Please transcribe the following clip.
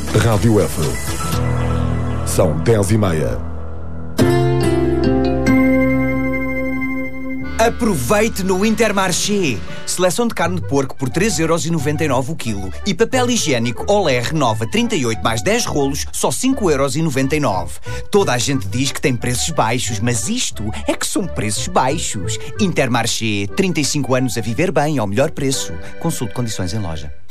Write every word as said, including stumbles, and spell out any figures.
Rádio F. São dez e meia. Aproveite no Intermarché. Seleção de carne de porco por três euros e noventa e nove o quilo. E papel higiênico Olé Renova trinta e oito mais dez rolos, só cinco euros e noventa e nove. Toda a gente diz que tem preços baixos, mas isto é que são preços baixos. Intermarché, trinta e cinco anos a viver bem ao melhor preço. Consulte condições em loja.